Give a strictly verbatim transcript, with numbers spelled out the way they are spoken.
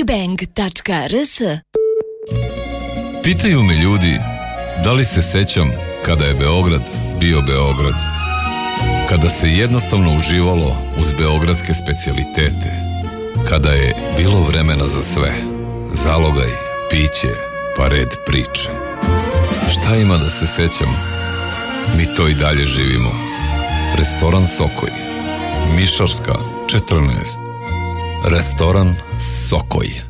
bang tačka r s. Pitaju me ljudi da li se sećam kada je Beograd bio Beograd, kada se jednostavno uživalo uz beogradske specijalitete, kada je bilo vremena za sve, zalogaj, piće, pa red priče. Šta ima da se sećam? Mi to i dalje živimo. Restoran Sokoj, Mišarska četrnaest. Restoran Sokoj.